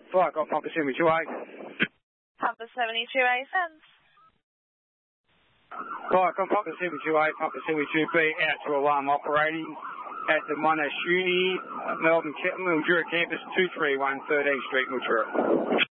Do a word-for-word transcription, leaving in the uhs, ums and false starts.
Flight got Papa seventy-two A. Papa seventy-two A, sends. Flight got Papa seventy-two A, Papa seventy-two B, out to alarm operating at the Monash Uni, Melbourne, Mildura campus, two three one thirteenth Street, Mildura.